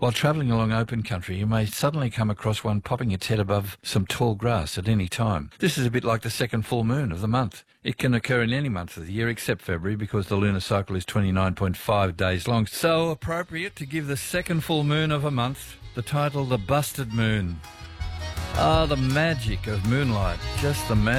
While travelling along open country, you may suddenly come across one popping its head above some tall grass at any time. This is a bit like the second full moon of the month. It can occur in any month of the year except February because the lunar cycle is 29.5 days long. So appropriate to give the second full moon of a month the title The Busted Moon. Ah, the magic of moonlight, just the magic.